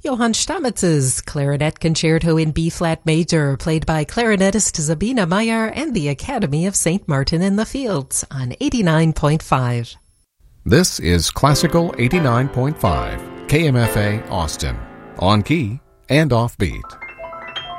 Johann Stamitz's Clarinet Concerto in B-flat major, played by clarinetist Sabina Meyer and the Academy of St. Martin in the Fields on 89.5. This is Classical 89.5, KMFA Austin, on key and offbeat.